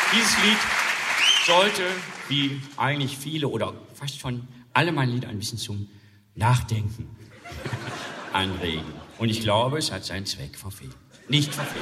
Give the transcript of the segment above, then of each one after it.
Dieses Lied sollte, wie eigentlich viele oder fast schon alle meine Lieder, ein bisschen zum Nachdenken anregen. Und ich glaube, es hat seinen Zweck verfehlt. Nicht verfehlt.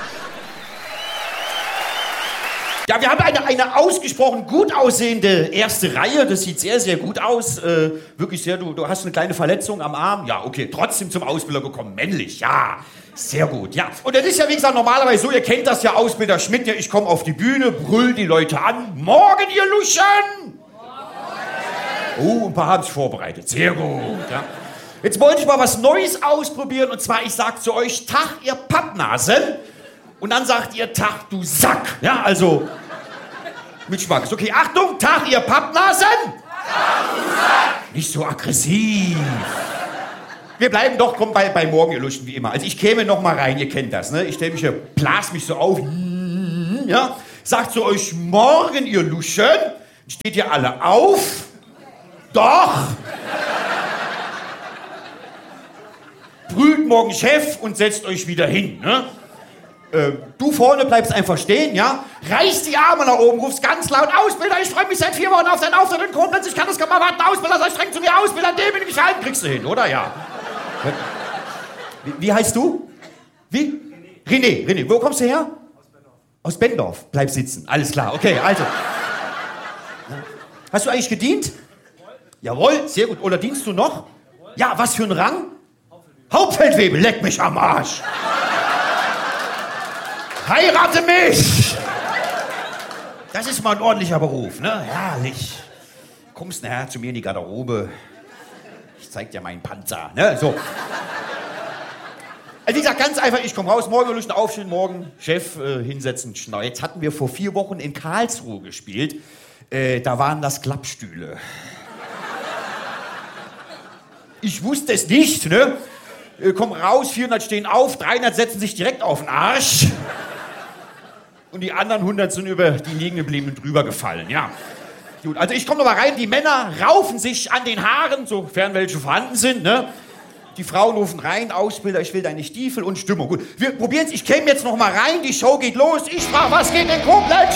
Ja, wir haben eine ausgesprochen gut aussehende erste Reihe. Das sieht sehr, sehr gut aus. Wirklich sehr, du hast eine kleine Verletzung am Arm. Ja, okay, trotzdem zum Ausbilder gekommen. Männlich, ja. Sehr gut, ja. Und das ist ja, wie gesagt, normalerweise so, ihr kennt das ja, Ausbilder Schmidt, ja, ich komme auf die Bühne, brüll die Leute an. Morgen, ihr Luschen! Oh, ein paar haben sich vorbereitet. Sehr gut, ja. Jetzt wollte ich mal was Neues ausprobieren. Und zwar, ich sag zu euch, Tag, ihr Pappnasen. Und dann sagt ihr, Tag, du Sack. Ja, also, mit Schmackes. Okay, Achtung, Tag, ihr Pappnasen. Tag, du Sack. Nicht so aggressiv. Wir bleiben doch, komm, bei Morgen, ihr Luschen, wie immer. Also ich käme noch mal rein, ihr kennt das, ne? Ich stelle mich hier, blas mich so auf, ja? Sagt zu euch, morgen, ihr Luschen. Steht ihr alle auf? Doch. Brüllt morgen Chef und setzt euch wieder hin, ne? Du vorne bleibst einfach stehen, ja? Reißt die Arme nach oben, rufst ganz laut, Ausbilder, ich freue mich seit 4 Wochen auf deinen Auftritt in Koblenz, ich kann das kaum erwarten, Ausbilder, sei streng zu mir, Ausbilder, an dem bin ich nicht halten, kriegst du hin, oder? Ja. Wie heißt du? Wie? René, wo kommst du her? Aus Bendorf. Bleib sitzen, alles klar, okay, also. Hast du eigentlich gedient? Jawohl, sehr gut. Oder dienst du noch? Ja, was für ein Rang? Hauptfeldwebel, leck mich am Arsch. Heirate mich! Das ist mal ein ordentlicher Beruf, ne? Herrlich. Kommst nachher zu mir in die Garderobe. Ich zeig dir meinen Panzer, ne? So. Also wie gesagt, ganz einfach, ich komme raus, morgen Luschen aufstehen, morgen Chef hinsetzen, schnau. Jetzt hatten wir vor 4 Wochen in Karlsruhe gespielt. Da waren das Klappstühle. Ich wusste es nicht, ne? Komm raus, 400 stehen auf, 300 setzen sich direkt auf den Arsch. Und die anderen 100 sind über die Liegengebliebenen drüber gefallen, ja. Gut, also ich komme noch mal rein, die Männer raufen sich an den Haaren, sofern welche vorhanden sind, ne? Die Frauen rufen rein, Ausbilder, ich will deine Stiefel und Stimmung. Gut, wir probieren es, ich käme jetzt noch mal rein, die Show geht los. Ich frage, was geht in Koblenz?